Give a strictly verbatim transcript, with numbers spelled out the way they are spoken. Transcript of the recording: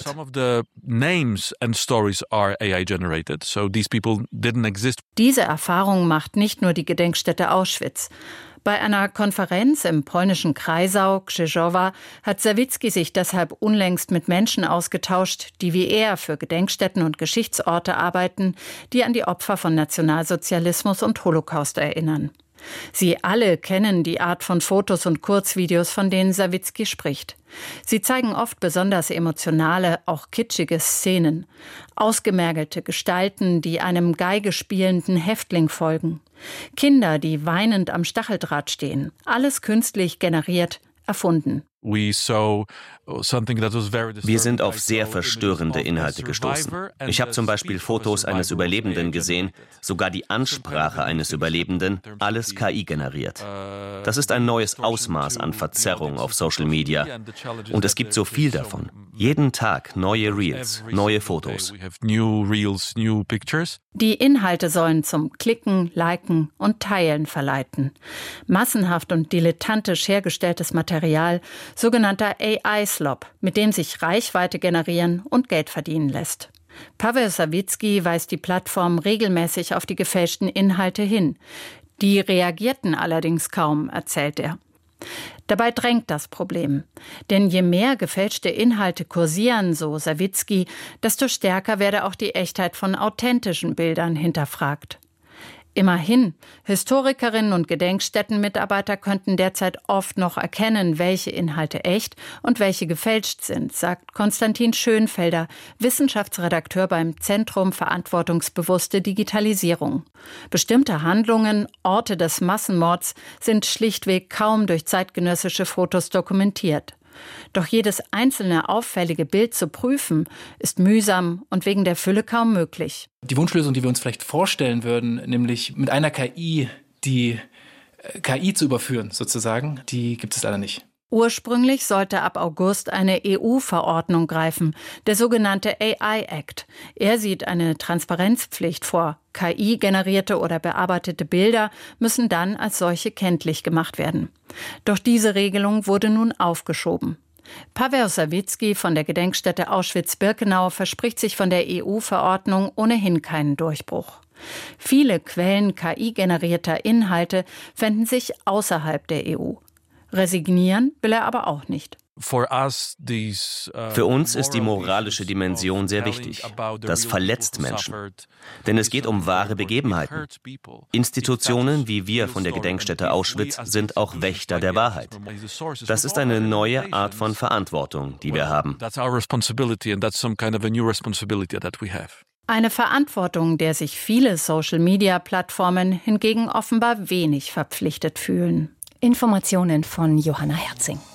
Diese Erfahrung macht nicht nur die Gedenkstätte Auschwitz. Bei einer Konferenz im polnischen Kreisau Krzyżowa hat Sawicki sich deshalb unlängst mit Menschen ausgetauscht, die wie er für Gedenkstätten und Geschichtsorte arbeiten, die an die Opfer von Nationalsozialismus und Holocaust erinnern. Sie alle kennen die Art von Fotos und Kurzvideos, von denen Sawicki spricht. Sie zeigen oft besonders emotionale, auch kitschige Szenen. Ausgemergelte Gestalten, die einem Geige spielenden Häftling folgen. Kinder, die weinend am Stacheldraht stehen. Alles künstlich generiert, erfunden. Wir sind auf sehr verstörende Inhalte gestoßen. Ich habe zum Beispiel Fotos eines Überlebenden gesehen, sogar die Ansprache eines Überlebenden, alles K I generiert. Das ist ein neues Ausmaß an Verzerrung auf Social Media. Und es gibt so viel davon. Jeden Tag neue Reels, neue Fotos. Die Inhalte sollen zum Klicken, Liken und Teilen verleiten. Massenhaft und dilettantisch hergestelltes Material, sogenannter A I-Slop, mit dem sich Reichweite generieren und Geld verdienen lässt. Paweł Sawicki weist die Plattform regelmäßig auf die gefälschten Inhalte hin. Die reagierten allerdings kaum, erzählt er. Dabei drängt das Problem. Denn je mehr gefälschte Inhalte kursieren, so Sawicki, desto stärker werde auch die Echtheit von authentischen Bildern hinterfragt. Immerhin, Historikerinnen und Gedenkstättenmitarbeiter könnten derzeit oft noch erkennen, welche Inhalte echt und welche gefälscht sind, sagt Konstantin Schönfelder, Wissenschaftsredakteur beim Zentrum Verantwortungsbewusste Digitalisierung. Bestimmte Handlungen, Orte des Massenmords sind schlichtweg kaum durch zeitgenössische Fotos dokumentiert. Doch jedes einzelne auffällige Bild zu prüfen, ist mühsam und wegen der Fülle kaum möglich. Die Wunschlösung, die wir uns vielleicht vorstellen würden, nämlich mit einer K I die K I zu überführen, sozusagen, die gibt es leider nicht. Ursprünglich sollte ab August eine E U-Verordnung greifen, der sogenannte A I-Act. Er sieht eine Transparenzpflicht vor. K I-generierte oder bearbeitete Bilder müssen dann als solche kenntlich gemacht werden. Doch diese Regelung wurde nun aufgeschoben. Paweł Sawicki von der Gedenkstätte Auschwitz-Birkenau verspricht sich von der E U-Verordnung ohnehin keinen Durchbruch. Viele Quellen K I-generierter Inhalte fänden sich außerhalb der E U. Resignieren will er aber auch nicht. Für uns ist die moralische Dimension sehr wichtig. Das verletzt Menschen. Denn es geht um wahre Begebenheiten. Institutionen wie wir von der Gedenkstätte Auschwitz sind auch Wächter der Wahrheit. Das ist eine neue Art von Verantwortung, die wir haben. Eine Verantwortung, der sich viele Social-Media-Plattformen hingegen offenbar wenig verpflichtet fühlen. Informationen von Johanna Herzing.